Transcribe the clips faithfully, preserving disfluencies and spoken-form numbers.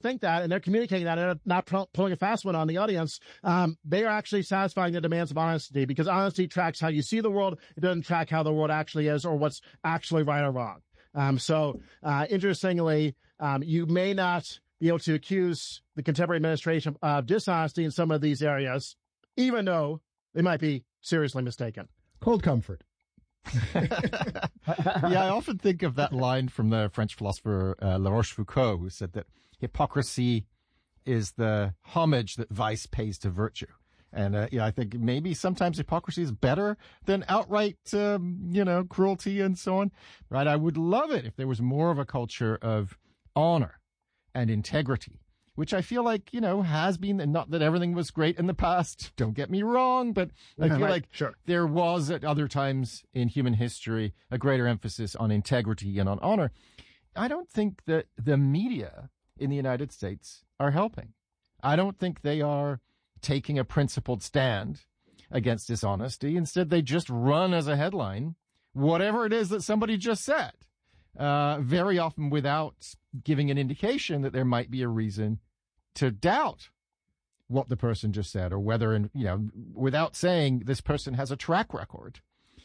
think that and they're communicating that and not pulling a fast one on the audience, um, they are actually satisfying the demands of honesty, because honesty tracks how you see the world. It doesn't track how the world actually is or what's actually right or wrong. Um, so, uh, interestingly, um, you may not be able to accuse the contemporary administration of dishonesty in some of these areas, even though they might be seriously mistaken. Cold comfort. Yeah, I often think of that line from the French philosopher uh, La Rochefoucauld, who said that hypocrisy is the homage that vice pays to virtue. And, uh, yeah, I think maybe sometimes hypocrisy is better than outright, um, you know, cruelty and so on. Right? I would love it if there was more of a culture of honor and integrity, which I feel like, you know, has been, and not that everything was great in the past. Don't get me wrong, but I feel right, like sure. there was at other times in human history a greater emphasis on integrity and on honor. I don't think that the media in the United States are helping. I don't think they are taking a principled stand against dishonesty. Instead, they just run as a headline whatever it is that somebody just said, uh, very often without giving an indication that there might be a reason to doubt what the person just said, or whether, you know, without saying this person has a track record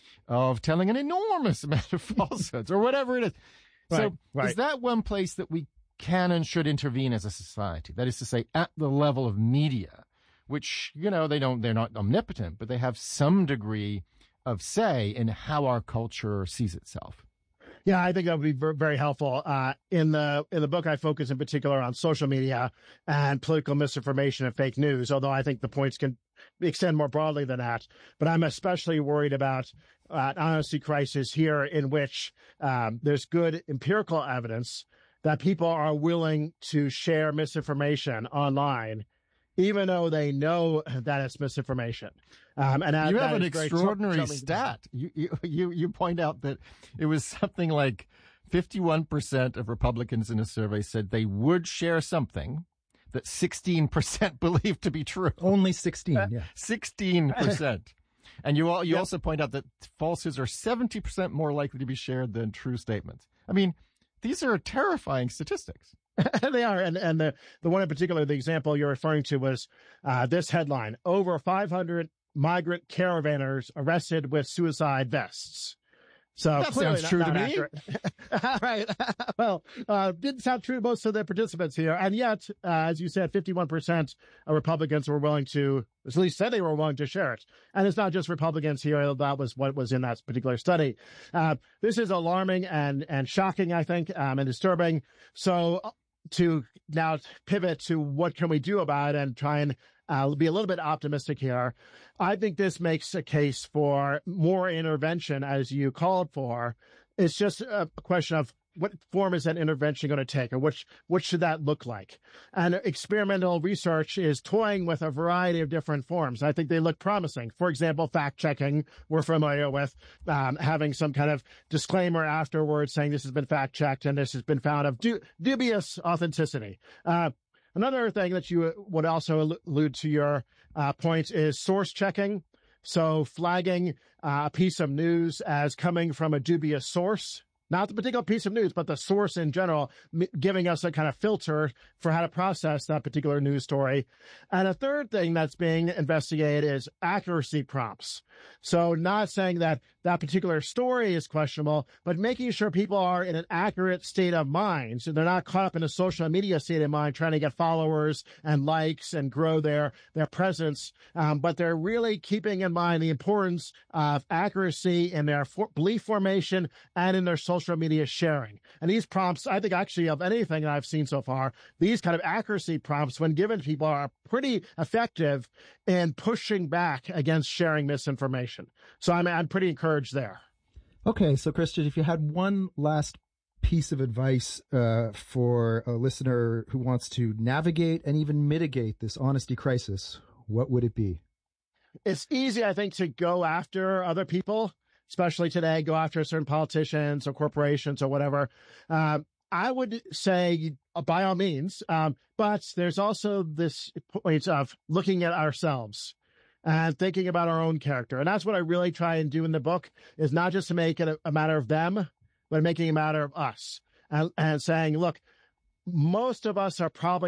of telling an enormous amount of falsehoods or whatever it is. Right, so right. Is that one place that we can and should intervene as a society? That is to say, at the level of media, which, you know, they don't, they're not omnipotent, but they have some degree of say in how our culture sees itself. Yeah, I think that would be ver- very helpful. Uh, in the in the book, I focus in particular on social media and political misinformation and fake news, although I think the points can extend more broadly than that. But I'm especially worried about uh, an honesty crisis here, in which um, there's good empirical evidence that people are willing to share misinformation online, even though they know that it's misinformation. Um, and that, you have that an is very extraordinary troubling. stat. You, you, you, you point out that it was something like fifty-one percent of Republicans in a survey said they would share something that sixteen percent believed to be true. Only sixteen, yeah. sixteen percent. And you, all, you Yep. also point out that falsehoods are seventy percent more likely to be shared than true statements. I mean, these are terrifying statistics. They are. And, and the, the one in particular, the example you're referring to was uh, this headline: over five hundred migrant caravanners arrested with suicide vests. So That clearly sounds not, true not to me. accurate. Right. Well, uh, didn't sound true to most of the participants here. And yet, uh, as you said, fifty-one percent of Republicans were willing to, at least said they were willing to share it. And it's not just Republicans here. That was what was in that particular study. Uh, this is alarming and, and shocking, I think, um, and disturbing. So to now pivot to what can we do about it and try and uh, be a little bit optimistic here. I think this makes a case for more intervention, as you called for. It's just a question of what form is that intervention going to take, or which, what should that look like? And experimental research is toying with a variety of different forms. I think they look promising. For example, fact checking, we're familiar with, um, having some kind of disclaimer afterwards saying this has been fact checked and this has been found of du- dubious authenticity. Uh, another thing that you would also allude to your uh, point is source checking. So flagging uh, a piece of news as coming from a dubious source. Not the particular piece of news, but the source in general, m- giving us a kind of filter for how to process that particular news story. And a third thing that's being investigated is accuracy prompts. So not saying that that particular story is questionable, but making sure people are in an accurate state of mind. So they're not caught up in a social media state of mind trying to get followers and likes and grow their, their presence. Um, but they're really keeping in mind the importance of accuracy in their for- belief formation and in their social media sharing. And these prompts, I think actually of anything that I've seen so far, these kind of accuracy prompts, when given to people, are pretty effective in pushing back against sharing misinformation. So I'm, I'm pretty encouraged there. Okay, so Christian, if you had one last piece of advice uh, for a listener who wants to navigate and even mitigate this honesty crisis, what would it be? It's easy, I think, to go after other people, especially today, go after certain politicians or corporations or whatever. Um, I would say uh, by all means, um, but there's also this point of looking at ourselves and thinking about our own character. And that's what I really try and do in the book, is not just to make it a, a matter of them, but making it a matter of us, and, and saying, look, most of us are probably